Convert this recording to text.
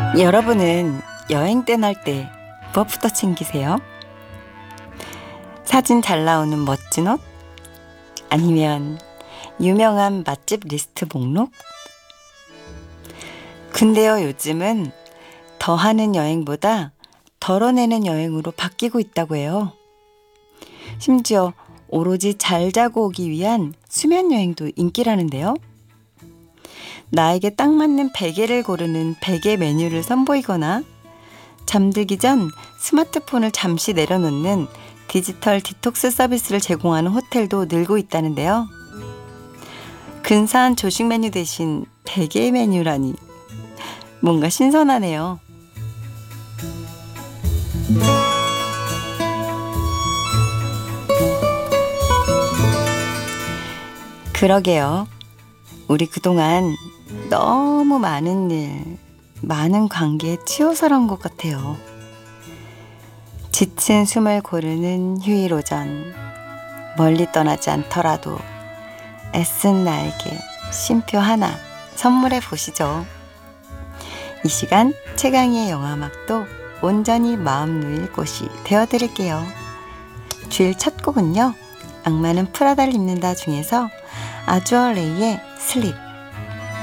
여러분은 여행 떠날 때 무엇부터 챙기세요? 사진 잘 나오는 멋진 옷? 아니면 유명한 맛집 리스트 목록? 근데요, 요즘은 더하는 여행보다 덜어내는 여행으로 바뀌고 있다고 해요. 심지어 오로지 잘 자고 오기 위한 수면 여행도 인기라는데요. 나에게 딱 맞는 베개를 고르는 베개 메뉴를 선보이거나 잠들기 전 스마트폰을 잠시 내려놓는 디지털 디톡스 서비스를 제공하는 호텔도 늘고 있다는데요. 근사한 조식 메뉴 대신 베개 메뉴라니 뭔가 신선하네요. 그러게요. 우리 그동안 너무 많은 일, 많은 관계에 치여서란 것 같아요. 지친 숨을 고르는 휴일 오전, 멀리 떠나지 않더라도 애쓴 나에게 쉼표 하나 선물해 보시죠. 이 시간 최강희의 영화음악도 온전히 마음 누일 곳이 되어드릴게요. 주일 첫 곡은요, 악마는 프라다를 입는다 중에서 아주얼 레이의 슬립.